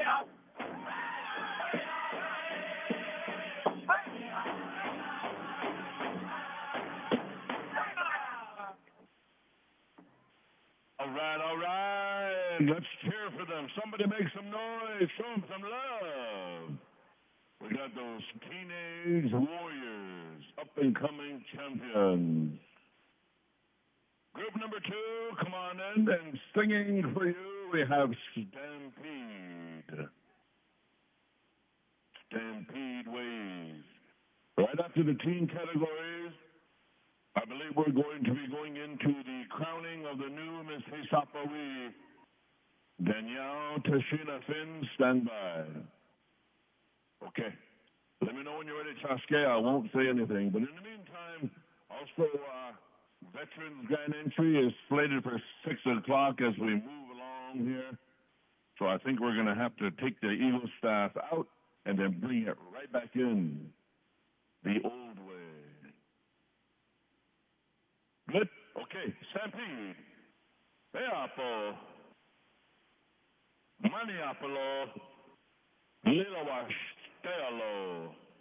All right. Let's cheer for them. Somebody make some noise. Show them some love. We got those teenage warriors, up and coming champions. Group number 2, come on in. And singing for you, we have Stampede. Stampede Waves. Right after the teen categories, I believe we're going to be going into the crowning of the new Miss Hisapawi. Danielle Tashina Finn, stand by. Okay. Let me know when you're ready, Chaske. I won't say anything. But in the meantime, also, Veterans Grand Entry is slated for 6 o'clock as we move along here. So I think we're going to have to take the Eagle staff out and then bring it right back in the old way. Good? Okay. Stampede. Eapo. Maniapolo. Little Wash. Stay low.